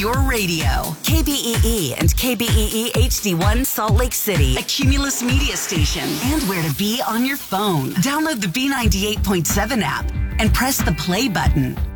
your radio. KBEE and KBEE HD1 Salt Lake City, a Cumulus media station, and where to be on your phone. Download the B98.7 app and press the play button.